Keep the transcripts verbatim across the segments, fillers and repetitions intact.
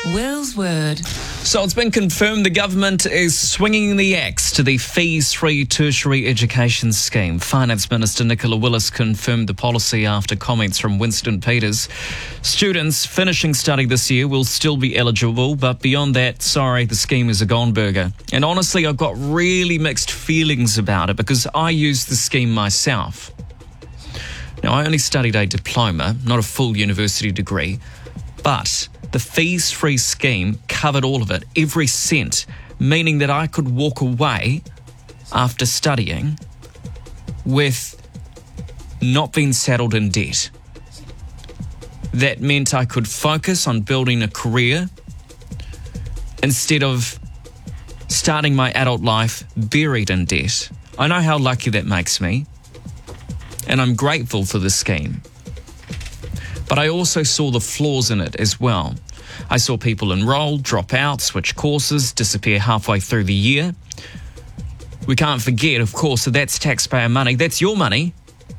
Will's Word. So it's been confirmed the government is swinging the axe to the fees-free tertiary education scheme. Finance Minister Nicola Willis confirmed the policy after comments from Winston Peters. Students finishing study this year will still be eligible, but beyond that, sorry, the scheme is a gone burger. And honestly, I've got really mixed feelings about it because I used the scheme myself. Now, I only studied a diploma, not a full university degree, but the fees-free scheme covered all of it, every cent, meaning that I could walk away after studying with not being saddled in debt. That meant I could focus on building a career instead of starting my adult life buried in debt. I know how lucky that makes me, and I'm grateful for the scheme. But I also saw the flaws in it as well. I saw people enroll, drop out, switch courses, disappear halfway through the year. We can't forget, of course, that that's taxpayer money. That's your money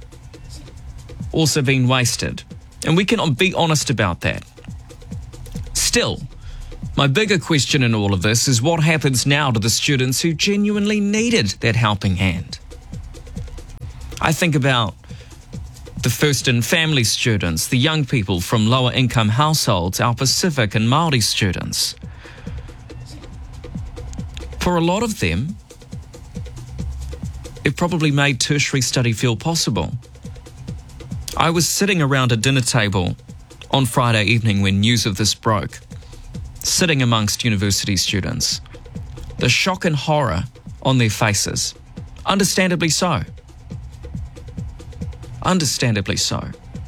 also being wasted. And we can be honest about that. Still, my bigger question in all of this is what happens now to the students who genuinely needed that helping hand? I think about the first and family students, the young people from lower income households, our Pacific and Māori students. For a lot of them, it probably made tertiary study feel possible. I was sitting around a dinner table on Friday evening when news of this broke, sitting amongst university students. The shock and horror on their faces, understandably so. Understandably so.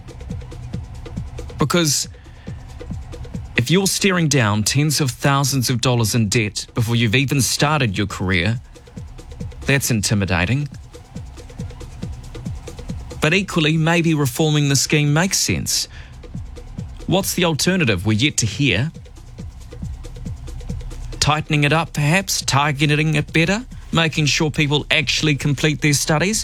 Because if you're staring down tens of thousands of dollars in debt before you've even started your career, that's intimidating. But equally, maybe reforming the scheme makes sense. What's the alternative? We're yet to hear. Tightening it up, perhaps? Targeting it better? Making sure people actually complete their studies?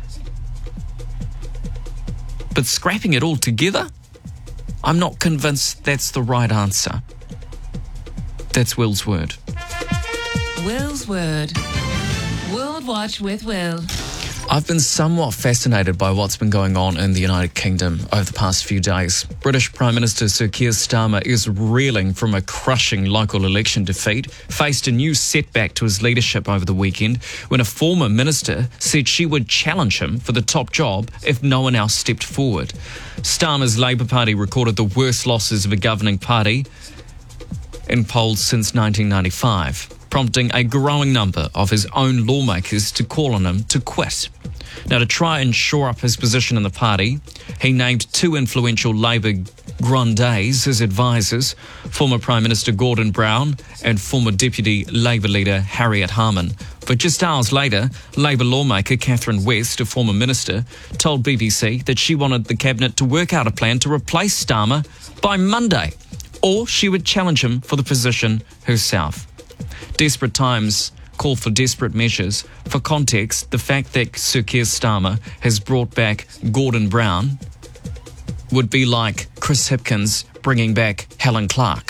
But scrapping it all together? I'm not convinced that's the right answer. That's Will's Word. Will's Word. World Watch with Will. I've been somewhat fascinated by what's been going on in the United Kingdom over the past few days. British Prime Minister Sir Keir Starmer is reeling from a crushing local election defeat, faced a new setback to his leadership over the weekend when a former minister said she would challenge him for the top job if no one else stepped forward. Starmer's Labour Party recorded the worst losses of a governing party in polls since nineteen ninety-five, prompting a growing number of his own lawmakers to call on him to quit. Now, to try and shore up his position in the party, he named two influential Labour grandees as advisors, former Prime Minister Gordon Brown and former Deputy Labour leader Harriet Harman. But just hours later, Labour lawmaker Catherine West, a former minister, told B B C that she wanted the cabinet to work out a plan to replace Starmer by Monday, or she would challenge him for the position herself. Desperate times call for desperate measures. For context, the fact that Sir Keir Starmer has brought back Gordon Brown would be like Chris Hipkins bringing back Helen Clark.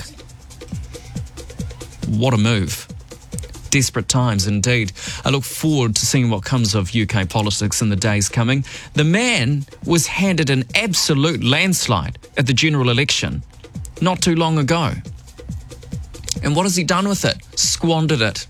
What a move. Desperate times indeed. I look forward to seeing what comes of U K politics in the days coming. The man was handed an absolute landslide at the general election not too long ago. And what has he done with it? Squandered it.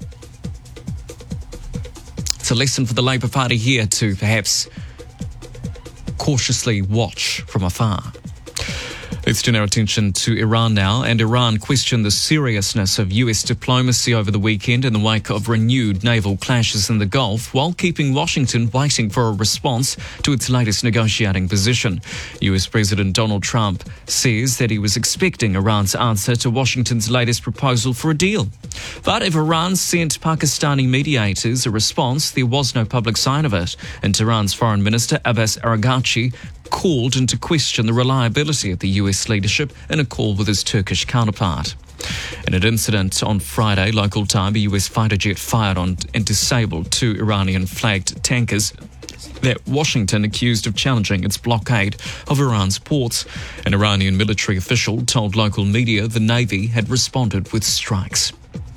It's a lesson for the Labour Party here to perhaps cautiously watch from afar. Let's turn our attention to Iran now, and Iran questioned the seriousness of U S diplomacy over the weekend in the wake of renewed naval clashes in the Gulf, while keeping Washington waiting for a response to its latest negotiating position. U S President Donald Trump says that he was expecting Iran's answer to Washington's latest proposal for a deal. But if Iran sent Pakistani mediators a response, there was no public sign of it, and Tehran's Foreign Minister Abbas Araghchi called into question the reliability of the U S leadership in a call with his Turkish counterpart. In an incident on Friday, local time, a U S fighter jet fired on and disabled two Iranian-flagged tankers that Washington accused of challenging its blockade of Iran's ports. An Iranian military official told local media the Navy had responded with strikes.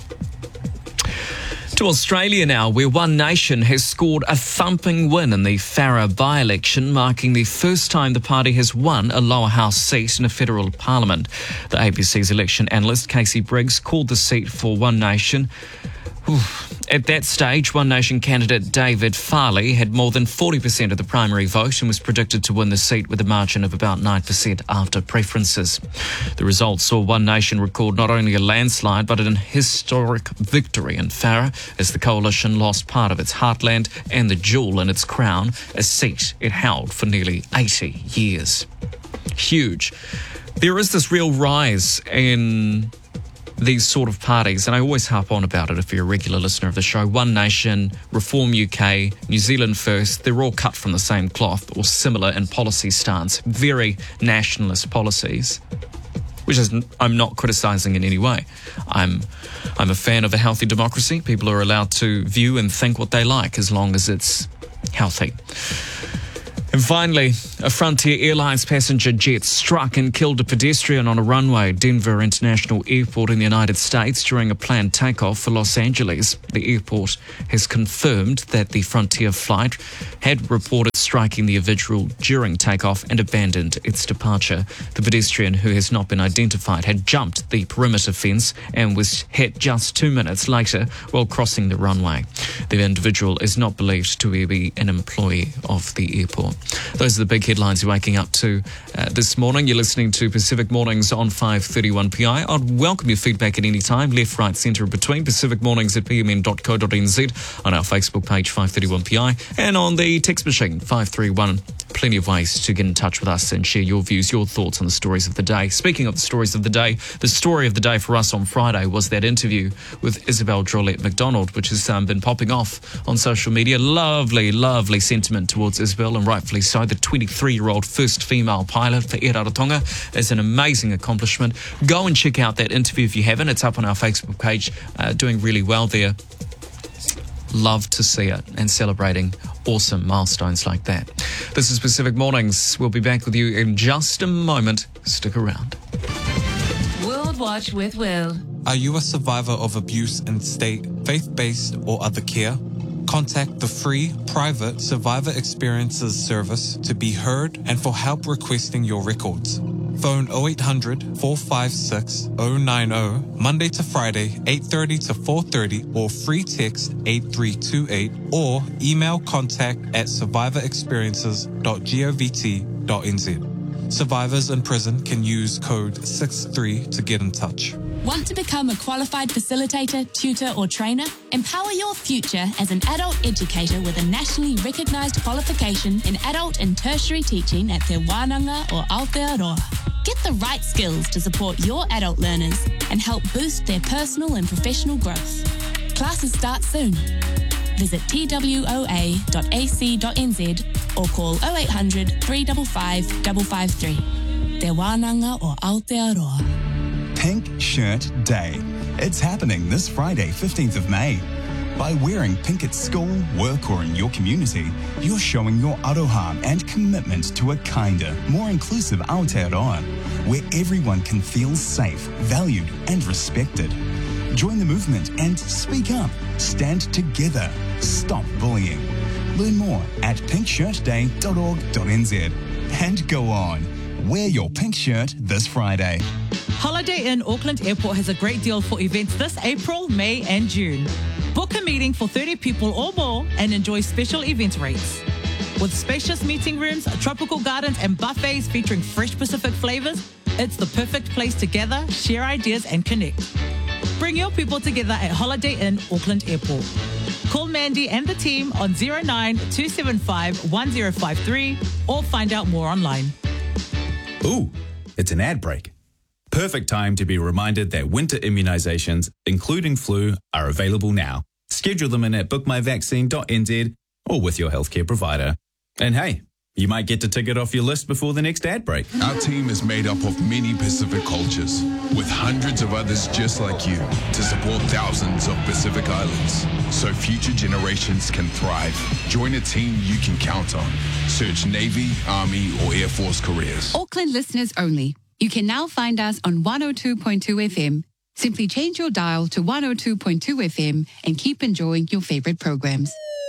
To Australia now, where One Nation has scored a thumping win in the Farrer by-election, marking the first time the party has won a lower house seat in a federal parliament. The A B C's election analyst Casey Briggs called the seat for One Nation. At that stage, One Nation candidate David Farley had more than forty percent of the primary vote and was predicted to win the seat with a margin of about nine percent after preferences. The result saw One Nation record not only a landslide but an historic victory in Farrer as the coalition lost part of its heartland and the jewel in its crown, a seat it held for nearly eighty years. Huge. There is this real rise in these sort of parties, and I always harp on about it if you're a regular listener of the show. One Nation, Reform U K, New Zealand First, they're all cut from the same cloth or similar in policy stance. Very nationalist policies, which is, I'm not criticising in any way. I'm I'm a fan of a healthy democracy. People are allowed to view and think what they like as long as it's healthy. And finally, a Frontier Airlines passenger jet struck and killed a pedestrian on a runway at Denver International Airport in the United States during a planned takeoff for Los Angeles. The airport has confirmed that the Frontier flight had reported striking the individual during takeoff and abandoned its departure. The pedestrian, who has not been identified, had jumped the perimeter fence and was hit just two minutes later while crossing the runway. The individual is not believed to be an employee of the airport. Those are the big headlines you're waking up to uh, this morning. You're listening to Pacific Mornings on five thirty-one P I. I'd welcome your feedback at any time, left, right, centre, and between. Pacific Mornings at p m n dot co dot n z, on our Facebook page five thirty-one P I, and on the text machine five three one. Plenty of ways to get in touch with us and share your views, your thoughts on the stories of the day. Speaking of the stories of the day, the story of the day for us on Friday was that interview with Isabel Drolette McDonald, which has um, been popping off on social media. Lovely, lovely sentiment towards Isabel, and rightfully so. The twenty-three-year-old first female pilot for Air Rarotonga is an amazing accomplishment. Go and check out that interview if you haven't. It's up on our Facebook page, uh, doing really well there. Love to see it and celebrating awesome milestones like that. This is Pacific Mornings. We'll be back with you in just a moment. Stick around. World Watch with Will. Are you a survivor of abuse in state, faith-based or other care? Contact the free, private Survivor Experiences service to be heard and for help requesting your records. Phone oh eight hundred, four five six, oh nine oh, Monday to Friday, eight thirty to four thirty, or free text eight three two eight, or email contact at survivor experiences dot govt dot n z. Survivors in prison can use code six three to get in touch. Want to become a qualified facilitator, tutor or trainer? Empower your future as an adult educator with a nationally recognised qualification in adult and tertiary teaching at Te Wānanga or Aotearoa. Get the right skills to support your adult learners and help boost their personal and professional growth. Classes start soon. Visit t w o a dot a c dot n z or call oh eight hundred, three five five, five five three. Te Wānanga or Aotearoa. Pink Shirt Day. It's happening this Friday, fifteenth of May. By wearing pink at school, work or in your community, you're showing your aroha and commitment to a kinder, more inclusive Aotearoa, where everyone can feel safe, valued and respected. Join the movement and speak up. Stand together. Stop bullying. Learn more at pink shirt day dot org dot n z. And go on. Wear your pink shirt this Friday. Holiday Inn Auckland Airport has a great deal for events this April, May and June. Book a meeting for thirty people or more and enjoy special event rates. With spacious meeting rooms, tropical gardens and buffets featuring fresh Pacific flavours, it's the perfect place to gather, share ideas and connect. Bring your people together at Holiday Inn Auckland Airport. Call Mandy and the team on zero nine two seven five one zero five three or find out more online. Ooh, it's an ad break. Perfect time to be reminded that winter immunisations, including flu, are available now. Schedule them in at book my vaccine dot n z or with your healthcare provider. And hey, you might get to tick it off your list before the next ad break. Our team is made up of many Pacific cultures with hundreds of others just like you to support thousands of Pacific Islands so future generations can thrive. Join a team you can count on. Search Navy, Army, or Air Force careers. Auckland listeners only. You can now find us on one oh two point two F M. Simply change your dial to one oh two point two F M and keep enjoying your favorite programs.